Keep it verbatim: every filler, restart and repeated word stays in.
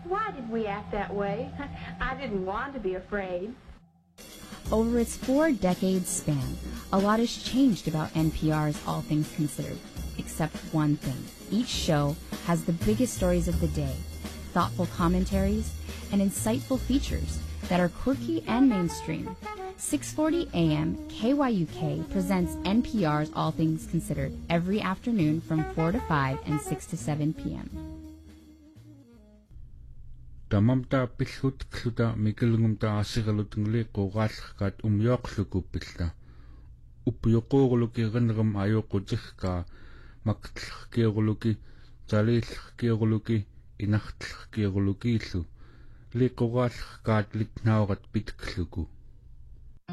Why did we act that way? I didn't want to be afraid. Over its four-decade span, a lot has changed about N P R's All Things Considered, except one thing. Each show has the biggest stories of the day, thoughtful commentaries, and insightful features that are quirky and mainstream. six forty A M K Y U K presents N P R's All Things Considered every afternoon from four to five and six to seven P M Tamamta pillutluta mikilngumta asigalutngli qoqaallqat umyoqlukupilla uppuyoqooruluki rinram ayoqutihka maktllkioruluki taliillkioruluki inartlkiorulukiillu liqoqaallqaat litnaorat pitkluku